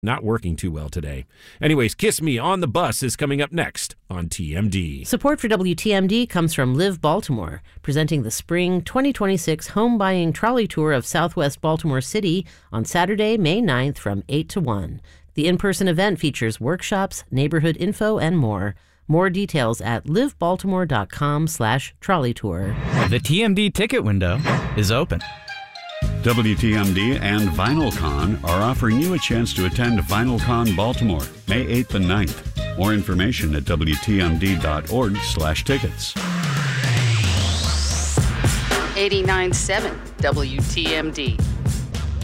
not working too well today. Anyways, Kiss Me on the Bus is coming up next on TMD. Support for WTMD comes from Live Baltimore, presenting the Spring 2026 Home Buying Trolley Tour of Southwest Baltimore City on Saturday, May 9th from 8 to 1. The in-person event features workshops, neighborhood info, and more. More details at livebaltimore.com/trolley tour. The TMD ticket window is open. WTMD and VinylCon are offering you a chance to attend VinylCon Baltimore, May 8th and 9th. More information at WTMD.org/tickets. 89.7 WTMD.